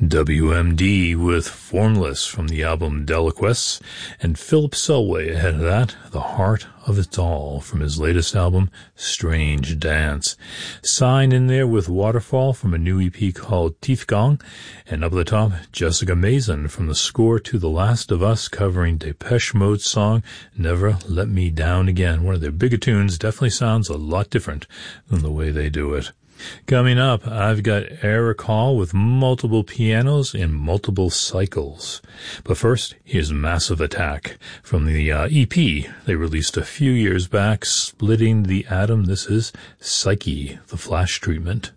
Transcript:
WMD with Formless from the album Deliquesce, and Philip Selway ahead of that, The Heart of It All from his latest album, Strange Dance. Signed in there with Waterfall from a new EP called Tiefgang, and up at the top, Jessica Mason from the score to The Last of Us covering Depeche Mode's song, Never Let Me Down Again. One of their bigger tunes, definitely sounds a lot different than the way they do it. Coming up, I've got Eric Hall with multiple pianos in multiple cycles. But first, here's Massive Attack from the EP they released a few years back, Splitting the Atom. This is Psyche, the Flash Treatment.